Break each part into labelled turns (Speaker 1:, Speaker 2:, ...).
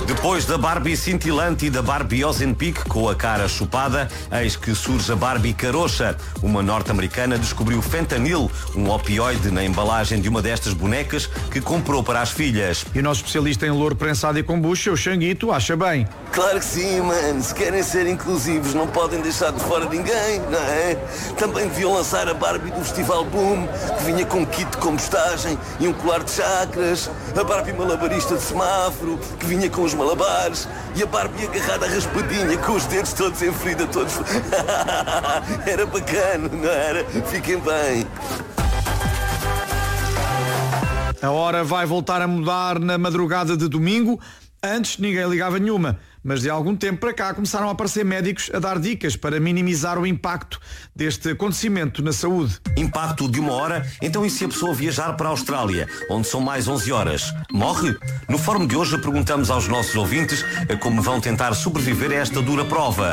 Speaker 1: Depois da Barbie cintilante e da Barbie Ozempic com a cara chupada, eis que surge a Barbie caroxa. Uma norte-americana descobriu fentanil, um opioide na embalagem de uma destas bonecas que comprou para as filhas.
Speaker 2: E o nosso especialista em louro prensado e kombucha, o Xanguito, acha bem.
Speaker 3: Claro que sim, mano. Se querem ser inclusivos, não podem deixar de fora ninguém, não é? Também deviam lançar a Barbie do Festival Boom, que vinha com um kit de compostagem e um colar de chakras. A Barbie malabarista de semáforo, que vinha com os malabares. E a Barbie agarrada raspadinha, com os dedos todos em ferida, todos... Era bacana, não era? Fiquem bem.
Speaker 2: A hora vai voltar a mudar na madrugada de domingo. Antes ninguém ligava nenhuma, mas de algum tempo para cá começaram a aparecer médicos a dar dicas para minimizar o impacto deste acontecimento na saúde.
Speaker 1: Impacto de 1 hora? Então e se a pessoa viajar para a Austrália, onde são mais 11 horas? Morre? No fórum de hoje perguntamos aos nossos ouvintes como vão tentar sobreviver a esta dura prova.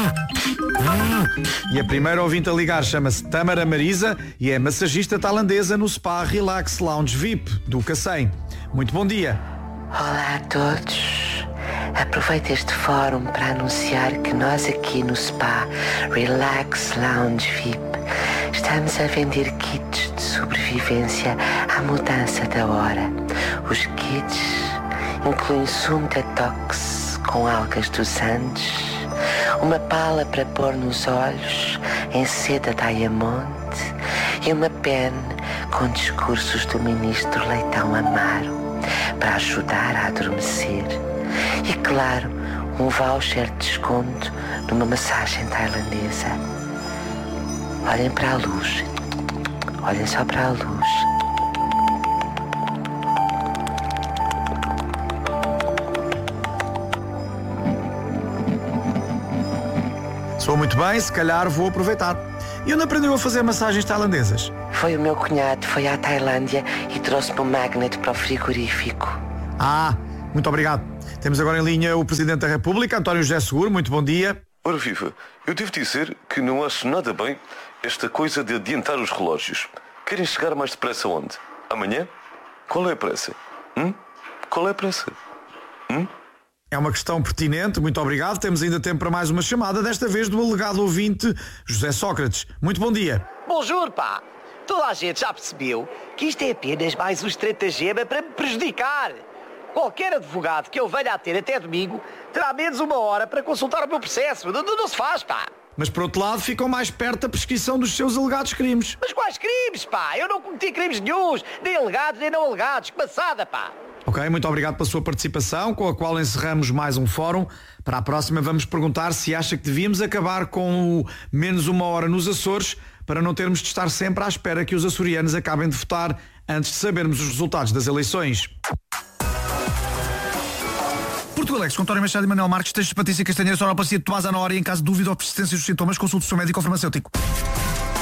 Speaker 2: E a primeira ouvinte a ligar chama-se Tamara Marisa e é massagista tailandesa no Spa Relax Lounge VIP do Cacém. Muito bom dia.
Speaker 4: Olá a todos. Aproveito este fórum para anunciar que nós aqui no Spa Relax Lounge VIP estamos a vender kits de sobrevivência à mudança da hora. Os kits incluem sumo detox com algas dos Andes, uma pala para pôr nos olhos em seda diamante e uma pen com discursos do ministro Leitão Amaro para ajudar a adormecer. E claro, um voucher de desconto numa massagem tailandesa. Olhem para a luz. Olhem só para a luz.
Speaker 2: Soa muito bem, se calhar vou aproveitar. E onde aprendeu a fazer massagens tailandesas?
Speaker 4: Foi o meu cunhado, foi à Tailândia e trouxe-me um magnet para o frigorífico.
Speaker 2: Ah, muito obrigado. Temos agora em linha o Presidente da República, António José Seguro. Muito bom dia.
Speaker 5: Ora viva, eu devo dizer que não acho nada bem esta coisa de adiantar os relógios. Querem chegar mais depressa onde? Amanhã? Qual é a pressa? Qual é a pressa?
Speaker 2: É uma questão pertinente, muito obrigado. Temos ainda tempo para mais uma chamada, desta vez do alegado ouvinte José Sócrates. Muito bom dia.
Speaker 6: Bonjour, pá. Toda a gente já percebeu que isto é apenas mais um estratagema para me prejudicar. Qualquer advogado que eu venha a ter até domingo terá menos 1 hora para consultar o meu processo. Não se faz, pá.
Speaker 2: Mas por outro lado ficam mais perto da prescrição dos seus alegados crimes.
Speaker 6: Mas quais crimes, pá? Eu não cometi crimes nenhuns, nem alegados nem não alegados. Que passada, pá.
Speaker 2: Ok, muito obrigado pela sua participação, com a qual encerramos mais um fórum. Para a próxima vamos perguntar se acha que devíamos acabar com o menos 1 hora nos Açores, para não termos de estar sempre à espera que os açorianos acabem de votar antes de sabermos os resultados das eleições.
Speaker 7: Porto Alex, com António Machado e Manuel Marques, textos de Patrícia Castanheira, sonoplastia de Tomás Ana Hora e em caso de dúvida ou persistência dos sintomas, consulte o seu médico ou farmacêutico.